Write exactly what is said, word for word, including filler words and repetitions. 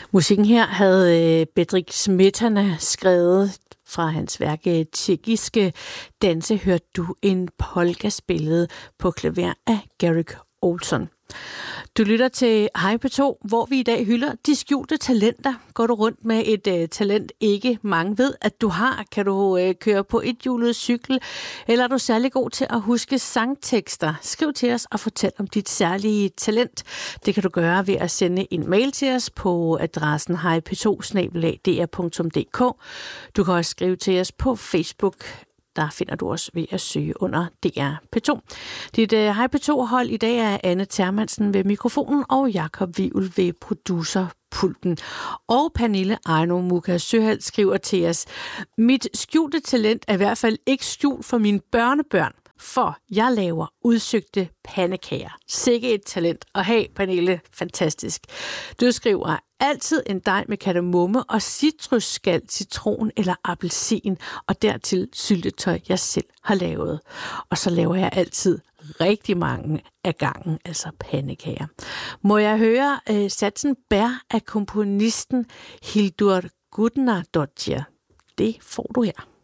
Musikken her havde Bedřich Smetana skrevet fra hans værk Tjekkiske danse, hørte du en polka spillet på klaver af Garrick Olson. Du lytter til Hej P to, hvor vi i dag hylder de skjulte talenter. Går du rundt med et uh, talent, ikke mange ved, at du har? Kan du uh, køre på et hjulet cykel? Eller er du særlig god til at huske sangtekster? Skriv til os og fortæl om dit særlige talent. Det kan du gøre ved at sende en mail til os på adressen hej p to snabel-a d r punktum d k. Du kan også skrive til os på Facebook. Der finder du os ved at søge under D R P to. Dit uh, Hej P to-hold i dag er Anne Termansen ved mikrofonen og Jakob Wivel ved producerpulten. Og Pernille Ejno Muka Søhald skriver til os: mit skjulte talent er i hvert fald ikke skjult for mine børnebørn, for jeg laver udsøgte pandekager. Sikke et talent. Og hey, Pernille, fantastisk. Du skriver: altid en dej med kardemomme og citrusskal, citron eller appelsin, og dertil syltetøj, jeg selv har lavet. Og så laver jeg altid rigtig mange af gangen, altså pandekager. Må jeg høre uh, satsen Bær af komponisten Hildur Gudnadottir? Det får du her.